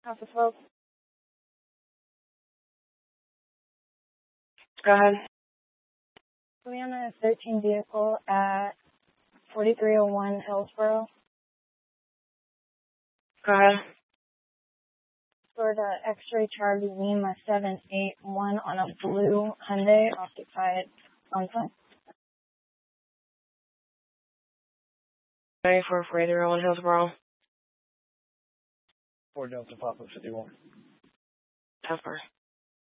Alpha 12. Go ahead. So we on a 13 vehicle at 4301 Hillsborough. Go ahead. Stored X-ray Charlie Lima 781 on a blue Hyundai occupied Samsung. 944301 Hillsborough. 4 Delta Papa 51. Topper.